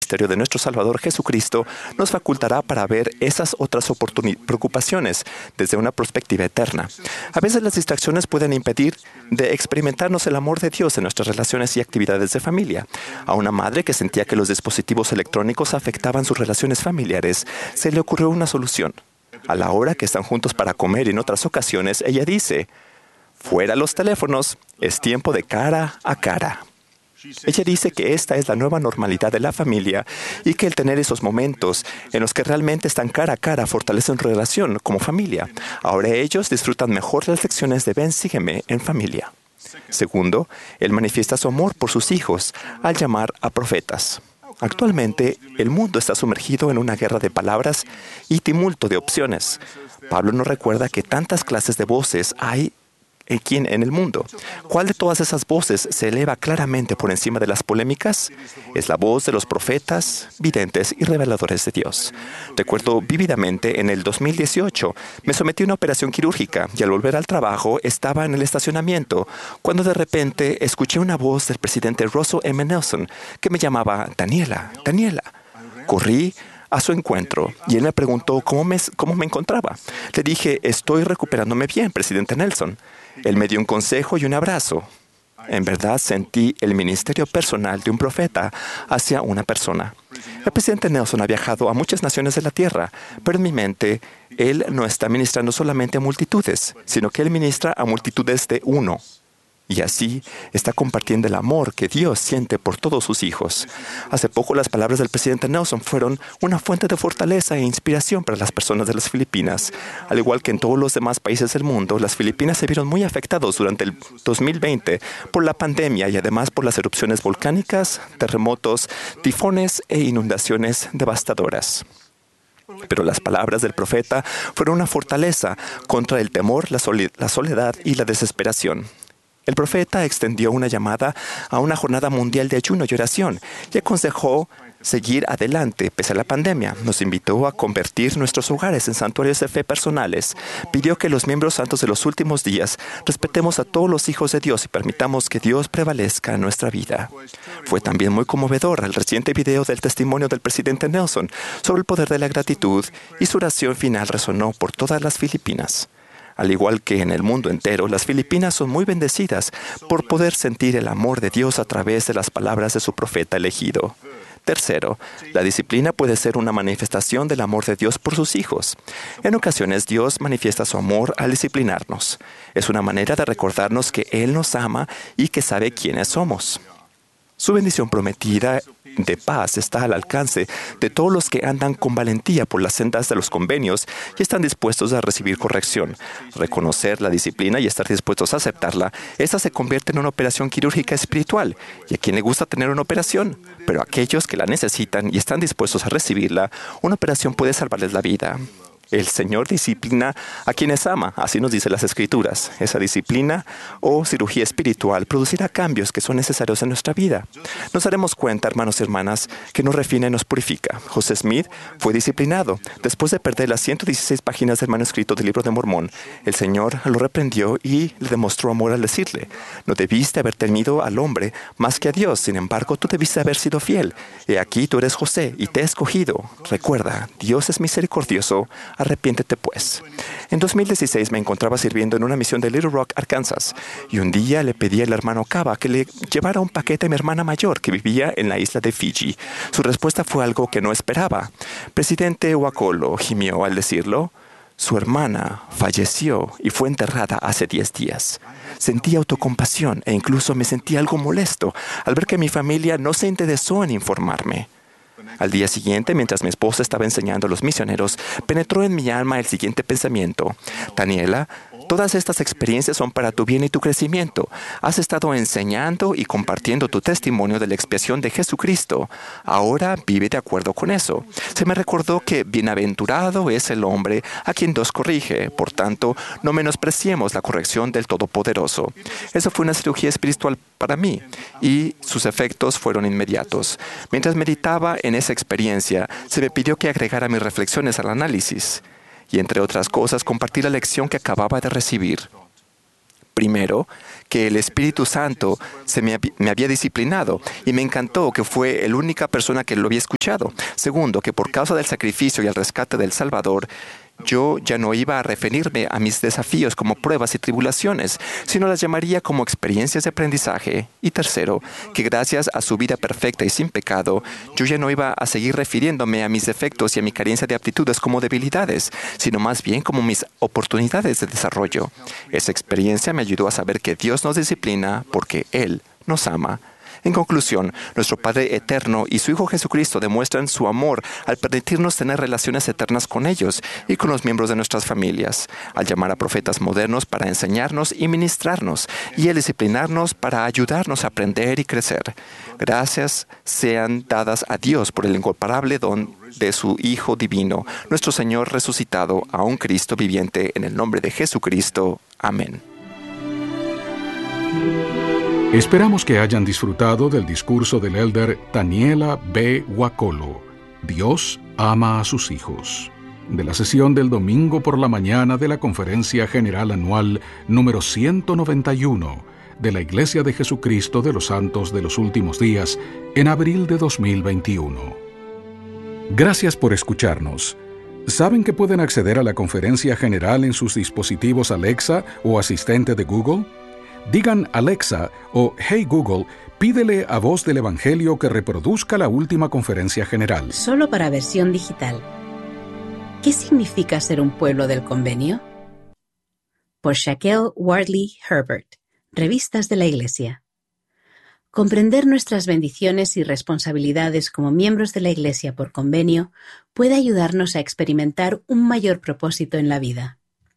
ministerio de nuestro Salvador Jesucristo nos facultará para ver esas otras preocupaciones desde una perspectiva eterna. A veces las distracciones pueden impedir de experimentarnos el amor de Dios en nuestras relaciones y actividades de familia. A una madre que sentía que los dispositivos electrónicos afectaban sus relaciones familiares, se le ocurrió una solución. A la hora que están juntos para comer y en otras ocasiones, ella dice: fuera los teléfonos, es tiempo de cara a cara. Ella dice que esta es la nueva normalidad de la familia y que el tener esos momentos en los que realmente están cara a cara fortalecen su relación como familia. Ahora ellos disfrutan mejor las lecciones de Ven, sígueme en familia. Segundo, él manifiesta su amor por sus hijos al llamar a profetas. Actualmente, el mundo está sumergido en una guerra de palabras y tumulto de opciones. Pablo nos recuerda que tantas clases de voces hay en el mundo. ¿Cuál de todas esas voces se eleva claramente por encima de las polémicas? Es la voz de los profetas, videntes y reveladores de Dios. Recuerdo vívidamente en el 2018, me sometí a una operación quirúrgica y al volver al trabajo estaba en el estacionamiento cuando de repente escuché una voz del presidente Russell M. Nelson que me llamaba: Daniela, Daniela. Corrí a su encuentro y él me preguntó cómo me encontraba. Le dije: estoy recuperándome bien, presidente Nelson. Él me dio un consejo y un abrazo. En verdad sentí el ministerio personal de un profeta hacia una persona. El presidente Nelson ha viajado a muchas naciones de la tierra, pero en mi mente, él no está ministrando solamente a multitudes, sino que él ministra a multitudes de uno. Y así está compartiendo el amor que Dios siente por todos sus hijos. Hace poco las palabras del presidente Nelson fueron una fuente de fortaleza e inspiración para las personas de las Filipinas. Al igual que en todos los demás países del mundo, las Filipinas se vieron muy afectados durante el 2020 por la pandemia y además por las erupciones volcánicas, terremotos, tifones e inundaciones devastadoras. Pero las palabras del profeta fueron una fortaleza contra el temor, la soledad y la desesperación. El profeta extendió una llamada a una jornada mundial de ayuno y oración y aconsejó seguir adelante pese a la pandemia. Nos invitó a convertir nuestros hogares en santuarios de fe personales. Pidió que los miembros santos de los últimos días respetemos a todos los hijos de Dios y permitamos que Dios prevalezca en nuestra vida. Fue también muy conmovedor el reciente video del testimonio del presidente Nelson sobre el poder de la gratitud y su oración final resonó por todas las Filipinas. Al igual que en el mundo entero, las Filipinas son muy bendecidas por poder sentir el amor de Dios a través de las palabras de su profeta elegido. Tercero, la disciplina puede ser una manifestación del amor de Dios por sus hijos. En ocasiones, Dios manifiesta su amor al disciplinarnos. Es una manera de recordarnos que Él nos ama y que sabe quiénes somos. Su bendición prometida de paz está al alcance de todos los que andan con valentía por las sendas de los convenios y están dispuestos a recibir corrección. Reconocer la disciplina y estar dispuestos a aceptarla, esta se convierte en una operación quirúrgica espiritual. ¿Y a quién le gusta tener una operación? Pero a aquellos que la necesitan y están dispuestos a recibirla, una operación puede salvarles la vida. El Señor disciplina a quienes ama, así nos dice las Escrituras. Esa disciplina o cirugía espiritual producirá cambios que son necesarios en nuestra vida. Nos daremos cuenta, hermanos y hermanas, que nos refina y nos purifica. José Smith fue disciplinado. Después de perder las 116 páginas del manuscrito del Libro de Mormón, el Señor lo reprendió y le demostró amor al decirle: no debiste haber temido al hombre más que a Dios, sin embargo, tú debiste haber sido fiel. He aquí tú eres José y te he escogido. Recuerda, Dios es misericordioso. Arrepiéntete pues. En 2016 me encontraba sirviendo en una misión de Little Rock, Arkansas, y un día le pedí al hermano Cava que le llevara un paquete a mi hermana mayor que vivía en la isla de Fiji. Su respuesta fue algo que no esperaba. Presidente Wakolo gimió al decirlo: su hermana falleció y fue enterrada hace 10 días. Sentí autocompasión e incluso me sentí algo molesto al ver que mi familia no se interesó en informarme. Al día siguiente, mientras mi esposa estaba enseñando a los misioneros, penetró en mi alma el siguiente pensamiento: Daniela, todas estas experiencias son para tu bien y tu crecimiento. Has estado enseñando y compartiendo tu testimonio de la expiación de Jesucristo. Ahora vive de acuerdo con eso. Se me recordó que bienaventurado es el hombre a quien Dios corrige. Por tanto, no menospreciemos la corrección del Todopoderoso. Eso fue una cirugía espiritual para mí y sus efectos fueron inmediatos. Mientras meditaba en esa experiencia, se me pidió que agregara mis reflexiones al análisis y, entre otras cosas, compartí la lección que acababa de recibir. Primero, que el Espíritu Santo me había disciplinado y me encantó que fue la única persona que lo había escuchado. Segundo, que por causa del sacrificio y el rescate del Salvador, yo ya no iba a referirme a mis desafíos como pruebas y tribulaciones, sino las llamaría como experiencias de aprendizaje. Y tercero, que gracias a su vida perfecta y sin pecado, yo ya no iba a seguir refiriéndome a mis defectos y a mi carencia de aptitudes como debilidades, sino más bien como mis oportunidades de desarrollo. Esa experiencia me ayudó a saber que Dios nos disciplina porque Él nos ama. En conclusión, nuestro Padre Eterno y su Hijo Jesucristo demuestran su amor al permitirnos tener relaciones eternas con ellos y con los miembros de nuestras familias, al llamar a profetas modernos para enseñarnos y ministrarnos, y al disciplinarnos para ayudarnos a aprender y crecer. Gracias sean dadas a Dios por el incomparable don de su Hijo Divino, nuestro Señor resucitado, a un Cristo viviente, en el nombre de Jesucristo. Amén. Esperamos que hayan disfrutado del discurso del elder Taniela B. Wakolo, Dios ama a sus hijos, de la sesión del domingo por la mañana de la Conferencia General Anual número 191 de la Iglesia de Jesucristo de los Santos de los Últimos Días en abril de 2021. Gracias por escucharnos. ¿Saben que pueden acceder a la conferencia general en sus dispositivos Alexa o asistente de Google? Digan Alexa o Hey Google, pídele a Voz del Evangelio que reproduzca la última conferencia general. Solo para versión digital. ¿Qué significa ser un pueblo del convenio? Por Shaquille Wardley Herbert, Revistas de la Iglesia. Comprender nuestras bendiciones y responsabilidades como miembros de la Iglesia por convenio puede ayudarnos a experimentar un mayor propósito en la vida.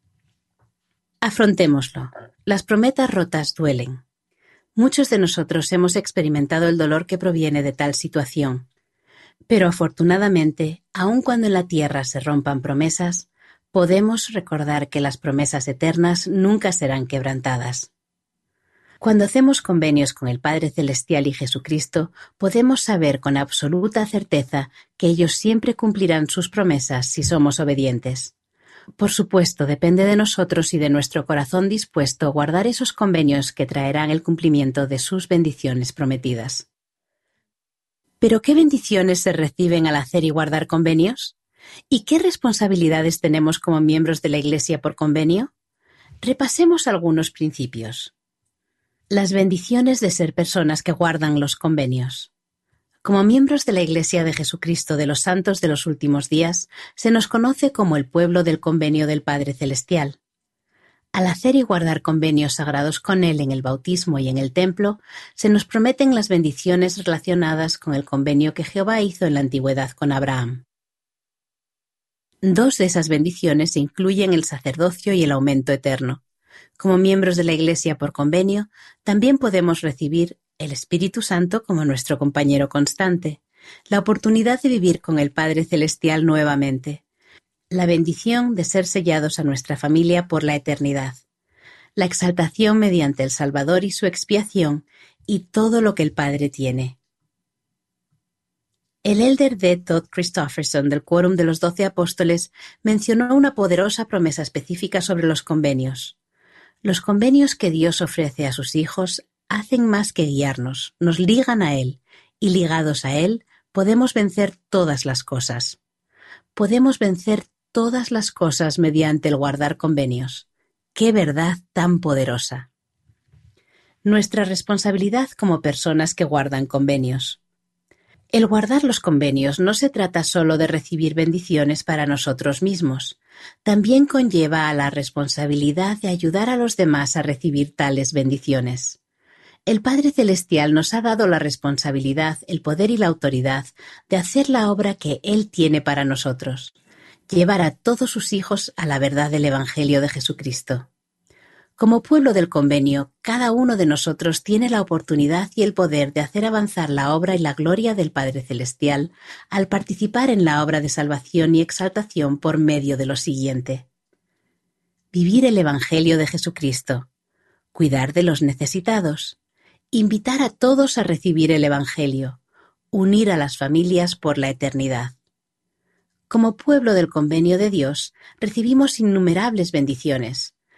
Afrontémoslo. Las promesas rotas duelen. Muchos de nosotros hemos experimentado el dolor que proviene de tal situación. Pero afortunadamente, aun cuando en la tierra se rompan promesas, podemos recordar que las promesas eternas nunca serán quebrantadas. Cuando hacemos convenios con el Padre Celestial y Jesucristo, podemos saber con absoluta certeza que ellos siempre cumplirán sus promesas si somos obedientes. Por supuesto, depende de nosotros y de nuestro corazón dispuesto a guardar esos convenios que traerán el cumplimiento de sus bendiciones prometidas. ¿Pero qué bendiciones se reciben al hacer y guardar convenios? ¿Y qué responsabilidades tenemos como miembros de la Iglesia por convenio? Repasemos algunos principios. Las bendiciones de ser personas que guardan los convenios. Como miembros de la Iglesia de Jesucristo de los Santos de los Últimos Días, se nos conoce como el pueblo del convenio del Padre Celestial. Al hacer y guardar convenios sagrados con Él en el bautismo y en el templo, se nos prometen las bendiciones relacionadas con el convenio que Jehová hizo en la antigüedad con Abraham. Dos de esas bendiciones incluyen el sacerdocio y el aumento eterno. Como miembros de la Iglesia por convenio, también podemos recibir el Espíritu Santo como nuestro compañero constante, la oportunidad de vivir con el Padre Celestial nuevamente, la bendición de ser sellados a nuestra familia por la eternidad, la exaltación mediante el Salvador y su expiación, y todo lo que el Padre tiene. El elder D. Todd Christofferson del Quórum de los 12 Apóstoles mencionó una poderosa promesa específica sobre los convenios. Los convenios que Dios ofrece a sus hijos hacen más que guiarnos, nos ligan a Él, y ligados a Él podemos vencer todas las cosas. Podemos vencer todas las cosas mediante el guardar convenios. ¡Qué verdad tan poderosa! Nuestra responsabilidad como personas que guardan convenios. El guardar los convenios no se trata solo de recibir bendiciones para nosotros mismos, también conlleva a la responsabilidad de ayudar a los demás a recibir tales bendiciones. El Padre Celestial nos ha dado la responsabilidad, el poder y la autoridad de hacer la obra que Él tiene para nosotros, llevar a todos sus hijos a la verdad del Evangelio de Jesucristo. Como pueblo del convenio, cada uno de nosotros tiene la oportunidad y el poder de hacer avanzar la obra y la gloria del Padre Celestial al participar en la obra de salvación y exaltación por medio de lo siguiente. Vivir el Evangelio de Jesucristo, cuidar de los necesitados, invitar a todos a recibir el Evangelio, unir a las familias por la eternidad. Como pueblo del convenio de Dios, recibimos innumerables bendiciones.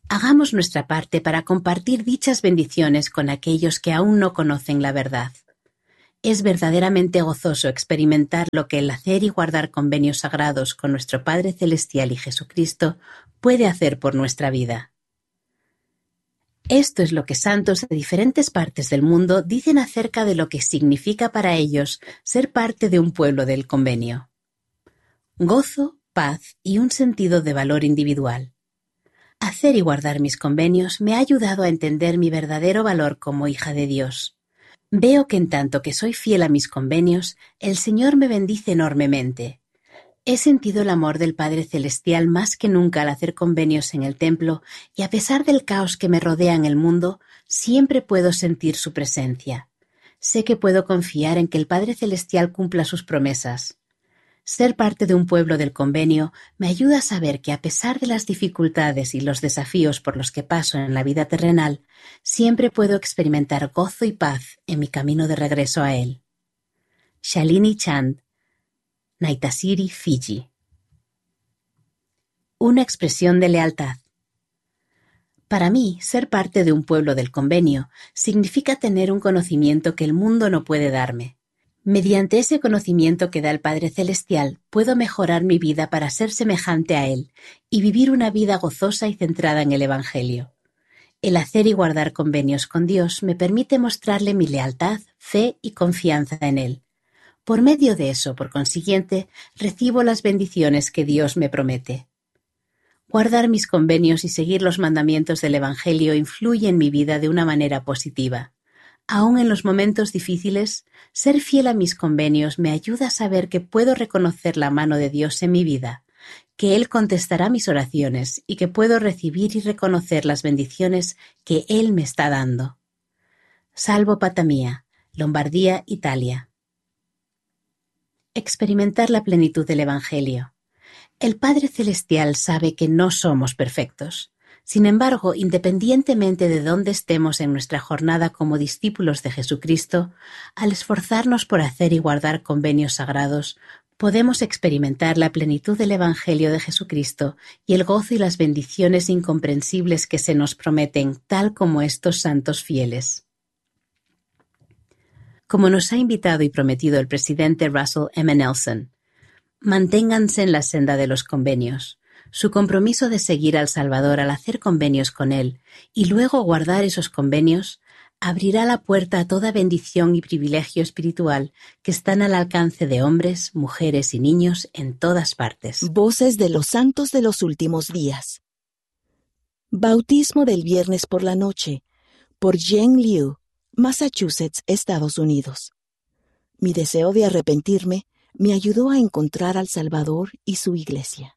Hagamos nuestra parte para compartir dichas bendiciones con aquellos que aún no conocen la verdad. Es verdaderamente gozoso experimentar lo que el hacer y guardar convenios sagrados con nuestro Padre Celestial y Jesucristo puede hacer por nuestra vida. Esto es lo que santos de diferentes partes del mundo dicen acerca de lo que significa para ellos ser parte de un pueblo del convenio. Gozo, paz y un sentido de valor individual. Hacer y guardar mis convenios me ha ayudado a entender mi verdadero valor como hija de Dios. Veo que en tanto que soy fiel a mis convenios, el Señor me bendice enormemente. He sentido el amor del Padre Celestial más que nunca al hacer convenios en el templo, y a pesar del caos que me rodea en el mundo, siempre puedo sentir su presencia. Sé que puedo confiar en que el Padre Celestial cumpla sus promesas. Ser parte de un pueblo del convenio me ayuda a saber que a pesar de las dificultades y los desafíos por los que paso en la vida terrenal, siempre puedo experimentar gozo y paz en mi camino de regreso a él. Shalini Chand, Naitasiri, Fiji. Una expresión de lealtad. Para mí, ser parte de un pueblo del convenio significa tener un conocimiento que el mundo no puede darme. Mediante ese conocimiento que da el Padre Celestial, puedo mejorar mi vida para ser semejante a Él y vivir una vida gozosa y centrada en el Evangelio. El hacer y guardar convenios con Dios me permite mostrarle mi lealtad, fe y confianza en Él. Por medio de eso, por consiguiente, recibo las bendiciones que Dios me promete. Guardar mis convenios y seguir los mandamientos del Evangelio influye en mi vida de una manera positiva. Aún en los momentos difíciles, ser fiel a mis convenios me ayuda a saber que puedo reconocer la mano de Dios en mi vida, que Él contestará mis oraciones y que puedo recibir y reconocer las bendiciones que Él me está dando. Salvo Patamia, Lombardía, Italia. Experimentar la plenitud del Evangelio. El Padre Celestial sabe que no somos perfectos. Sin embargo, independientemente de dónde estemos en nuestra jornada como discípulos de Jesucristo, al esforzarnos por hacer y guardar convenios sagrados, podemos experimentar la plenitud del Evangelio de Jesucristo y el gozo y las bendiciones incomprensibles que se nos prometen, tal como estos santos fieles. Como nos ha invitado y prometido el presidente Russell M. Nelson, manténganse en la senda de los convenios. Su compromiso de seguir al Salvador al hacer convenios con Él y luego guardar esos convenios abrirá la puerta a toda bendición y privilegio espiritual que están al alcance de hombres, mujeres y niños en todas partes. Voces de los santos de los últimos días. Bautismo del viernes por la noche, por Jen Liu, Massachusetts, Estados Unidos. Mi deseo de arrepentirme me ayudó a encontrar al Salvador y su Iglesia.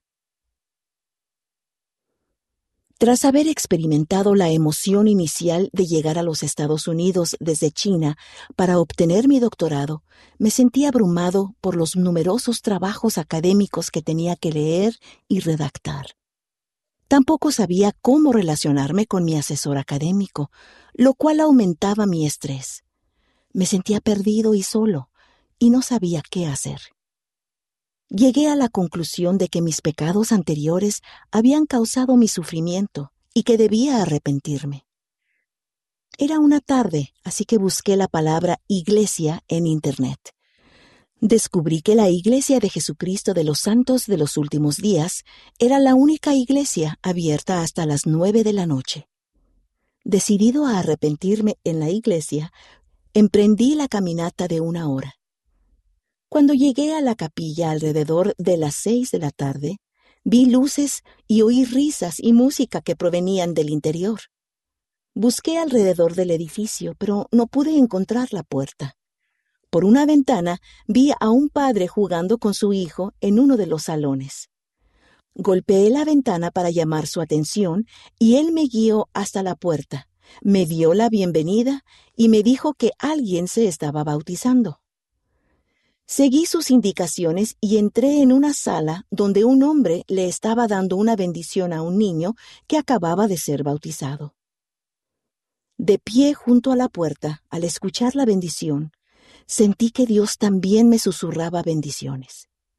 Tras haber experimentado la emoción inicial de llegar a los Estados Unidos desde China para obtener mi doctorado, me sentí abrumado por los numerosos trabajos académicos que tenía que leer y redactar. Tampoco sabía cómo relacionarme con mi asesor académico, lo cual aumentaba mi estrés. Me sentía perdido y solo, y no sabía qué hacer. Llegué a la conclusión de que mis pecados anteriores habían causado mi sufrimiento y que debía arrepentirme. Era una tarde, así que busqué la palabra iglesia en Internet. Descubrí que la Iglesia de Jesucristo de los Santos de los Últimos Días era la única iglesia abierta hasta las 9 de la noche. Decidido a arrepentirme en la iglesia, emprendí la caminata de 1 hora. Cuando llegué a la capilla alrededor de las 6 de la tarde, vi luces y oí risas y música que provenían del interior. Busqué alrededor del edificio, pero no pude encontrar la puerta. Por una ventana vi a un padre jugando con su hijo en uno de los salones. Golpeé la ventana para llamar su atención y él me guió hasta la puerta, me dio la bienvenida y me dijo que alguien se estaba bautizando. Seguí sus indicaciones y entré en una sala donde un hombre le estaba dando una bendición a un niño que acababa de ser bautizado. De pie junto a la puerta, al escuchar la bendición, sentí que Dios también me susurraba bendiciones.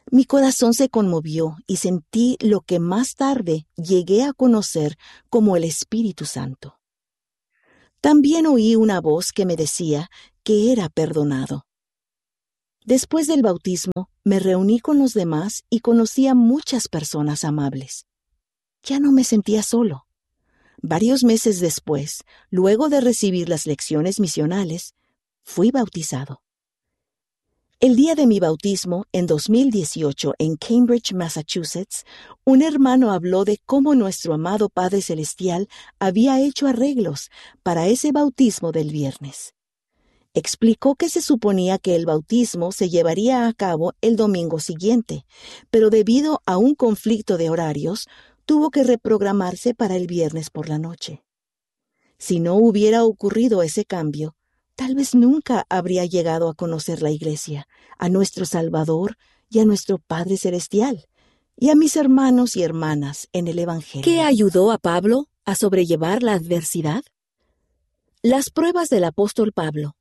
Mi corazón se conmovió y sentí lo que más tarde llegué a conocer como el Espíritu Santo. También oí una voz que me decía que era perdonado. Después del bautismo, me reuní con los demás y conocí a muchas personas amables. Ya no me sentía solo. Varios meses después, luego de recibir las lecciones misionales, fui bautizado. El día de mi bautismo, en 2018, en Cambridge, Massachusetts, un hermano habló de cómo nuestro amado Padre Celestial había hecho arreglos para ese bautismo del viernes. Explicó que se suponía que el bautismo se llevaría a cabo el domingo siguiente, pero debido a un conflicto de horarios, tuvo que reprogramarse para el viernes por la noche. Si no hubiera ocurrido ese cambio, tal vez nunca habría llegado a conocer la Iglesia, a nuestro Salvador y a nuestro Padre Celestial, y a mis hermanos y hermanas en el Evangelio. ¿Qué ayudó a Pablo a sobrellevar la adversidad? Las pruebas del apóstol Pablo.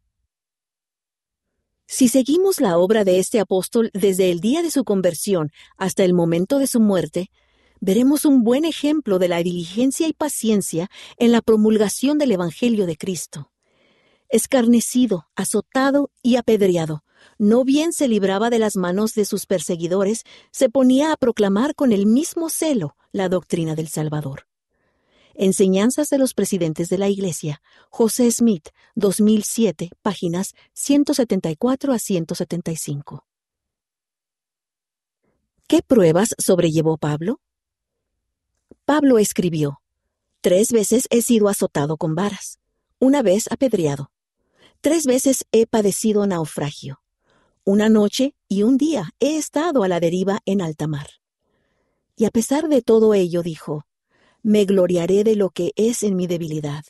Si seguimos la obra de este apóstol desde el día de su conversión hasta el momento de su muerte, veremos un buen ejemplo de la diligencia y paciencia en la promulgación del Evangelio de Cristo. Escarnecido, azotado y apedreado, no bien se libraba de las manos de sus perseguidores, se ponía a proclamar con el mismo celo la doctrina del Salvador. Enseñanzas de los presidentes de la Iglesia, José Smith, 2007, páginas 174 a 175. ¿Qué pruebas sobrellevó Pablo? Pablo escribió: 3 veces he sido azotado con varas, 1 vez apedreado, 3 veces he padecido naufragio, 1 noche y 1 día he estado a la deriva en alta mar. Y a pesar de todo ello dijo: me gloriaré de lo que es en mi debilidad.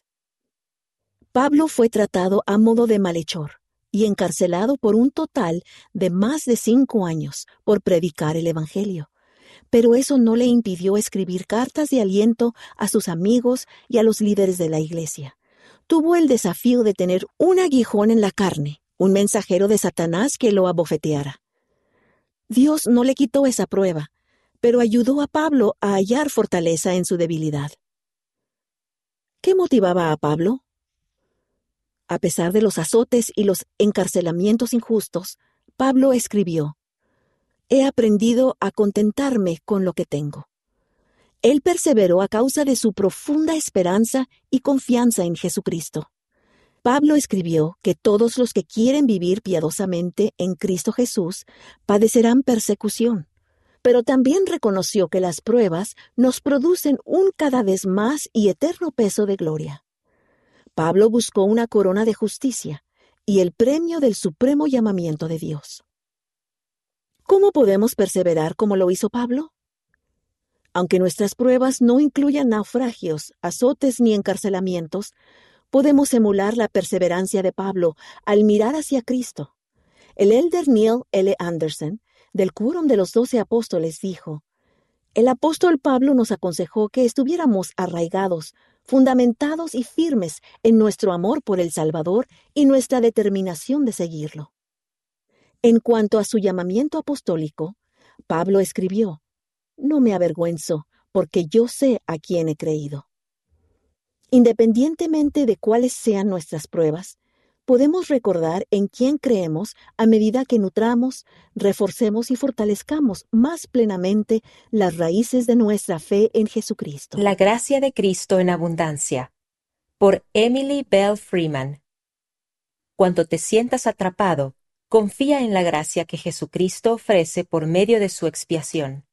Pablo fue tratado a modo de malhechor y encarcelado por un total de más de 5 años por predicar el Evangelio. Pero eso no le impidió escribir cartas de aliento a sus amigos y a los líderes de la Iglesia. Tuvo el desafío de tener un aguijón en la carne, un mensajero de Satanás que lo abofeteara. Dios no le quitó esa prueba, pero ayudó a Pablo a hallar fortaleza en su debilidad. ¿Qué motivaba a Pablo? A pesar de los azotes y los encarcelamientos injustos, Pablo escribió: he aprendido a contentarme con lo que tengo. Él perseveró a causa de su profunda esperanza y confianza en Jesucristo. Pablo escribió que todos los que quieren vivir piadosamente en Cristo Jesús padecerán persecución. Pero también reconoció que las pruebas nos producen un cada vez más y eterno peso de gloria. Pablo buscó una corona de justicia y el premio del supremo llamamiento de Dios. ¿Cómo podemos perseverar como lo hizo Pablo? Aunque nuestras pruebas no incluyan naufragios, azotes ni encarcelamientos, podemos emular la perseverancia de Pablo al mirar hacia Cristo. El elder Neil L. Anderson, del Quórum de los 12 Apóstoles, dijo: el apóstol Pablo nos aconsejó que estuviéramos arraigados, fundamentados y firmes en nuestro amor por el Salvador y nuestra determinación de seguirlo. En cuanto a su llamamiento apostólico, Pablo escribió: no me avergüenzo, porque yo sé a quién he creído. Independientemente de cuáles sean nuestras pruebas, podemos recordar en quién creemos a medida que nutramos, reforcemos y fortalezcamos más plenamente las raíces de nuestra fe en Jesucristo. La gracia de Cristo en abundancia. Por Emily Bell Freeman. Cuando te sientas atrapado, confía en la gracia que Jesucristo ofrece por medio de su expiación.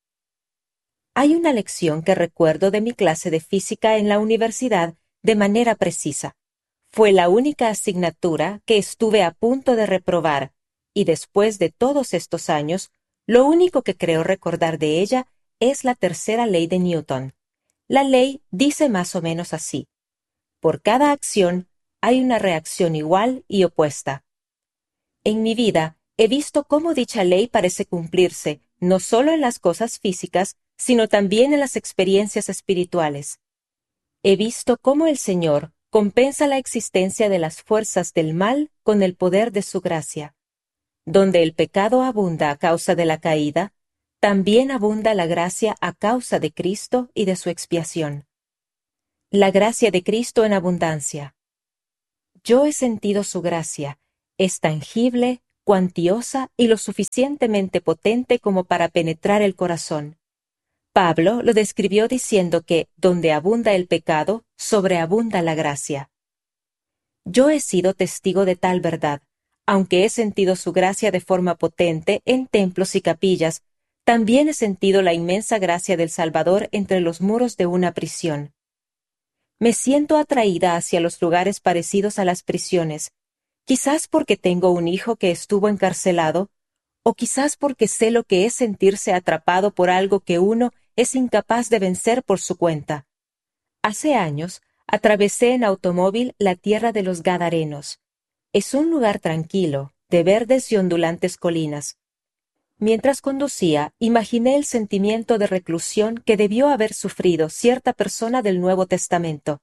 Hay una lección que recuerdo de mi clase de física en la universidad de manera precisa. Fue la única asignatura que estuve a punto de reprobar, y después de todos estos años, lo único que creo recordar de ella es la tercera ley de Newton. La ley dice más o menos así: por cada acción hay una reacción igual y opuesta. En mi vida he visto cómo dicha ley parece cumplirse no solo en las cosas físicas, sino también en las experiencias espirituales. He visto cómo el Señor compensa la existencia de las fuerzas del mal con el poder de su gracia. Donde el pecado abunda a causa de la caída, también abunda la gracia a causa de Cristo y de su expiación. La gracia de Cristo en abundancia. Yo he sentido su gracia, es tangible, cuantiosa y lo suficientemente potente como para penetrar el corazón. Pablo lo describió diciendo que donde abunda el pecado, sobreabunda la gracia. Yo he sido testigo de tal verdad. Aunque he sentido su gracia de forma potente en templos y capillas, también he sentido la inmensa gracia del Salvador entre los muros de una prisión. Me siento atraída hacia los lugares parecidos a las prisiones, quizás porque tengo un hijo que estuvo encarcelado, o quizás porque sé lo que es sentirse atrapado por algo que uno es incapaz de vencer por su cuenta. Hace años, atravesé en automóvil la tierra de los Gadarenos. Es un lugar tranquilo, de verdes y ondulantes colinas. Mientras conducía, imaginé el sentimiento de reclusión que debió haber sufrido cierta persona del Nuevo Testamento.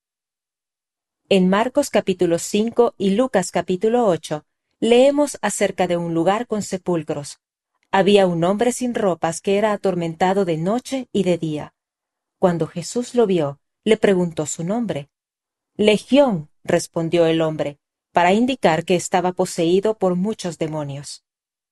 En Marcos capítulo 5 y Lucas capítulo 8, leemos acerca de un lugar con sepulcros. Había un hombre sin ropas que era atormentado de noche y de día. Cuando Jesús lo vio, le preguntó su nombre. Legión, respondió el hombre, para indicar que estaba poseído por muchos demonios.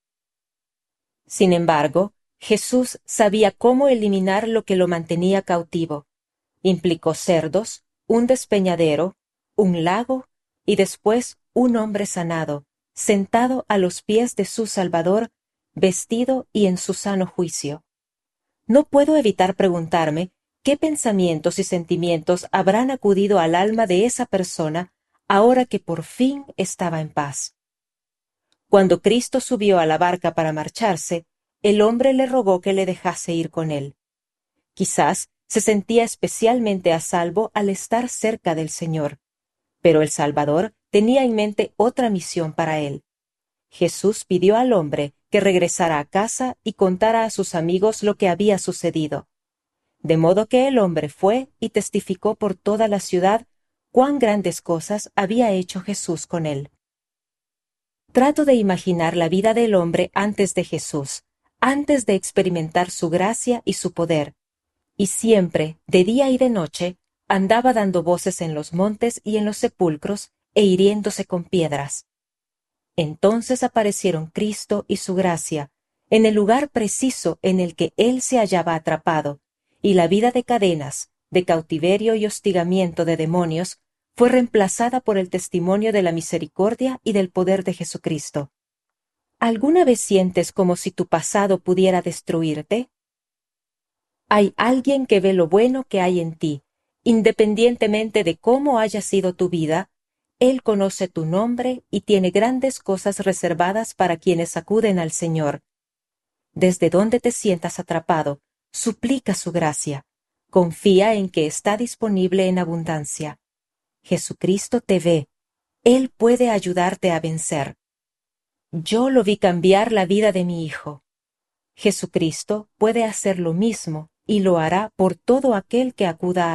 Sin embargo, Jesús sabía cómo eliminar lo que lo mantenía cautivo. Implicó cerdos, un despeñadero, un lago y después un hombre sanado, sentado a los pies de su Salvador, vestido y en su sano juicio. No puedo evitar preguntarme qué pensamientos y sentimientos habrán acudido al alma de esa persona ahora que por fin estaba en paz. Cuando Cristo subió a la barca para marcharse, el hombre le rogó que le dejase ir con él. Quizás se sentía especialmente a salvo al estar cerca del Señor, pero el Salvador tenía en mente otra misión para él. Jesús pidió al hombre que regresara a casa y contara a sus amigos lo que había sucedido. De modo que el hombre fue y testificó por toda la ciudad cuán grandes cosas había hecho Jesús con él. Trato de imaginar la vida del hombre antes de Jesús, antes de experimentar su gracia y su poder, y siempre, de día y de noche, andaba dando voces en los montes y en los sepulcros e hiriéndose con piedras. Entonces aparecieron Cristo y su gracia, en el lugar preciso en el que él se hallaba atrapado, y la vida de cadenas, de cautiverio y hostigamiento de demonios, fue reemplazada por el testimonio de la misericordia y del poder de Jesucristo. ¿Alguna vez sientes como si tu pasado pudiera destruirte? Hay alguien que ve lo bueno que hay en ti, independientemente de cómo haya sido tu vida. Él conoce tu nombre y tiene grandes cosas reservadas para quienes acuden al Señor. Desde donde te sientas atrapado, suplica su gracia. Confía en que está disponible en abundancia. Jesucristo te ve. Él puede ayudarte a vencer. Yo lo vi cambiar la vida de mi hijo. Jesucristo puede hacer lo mismo y lo hará por todo aquel que acuda a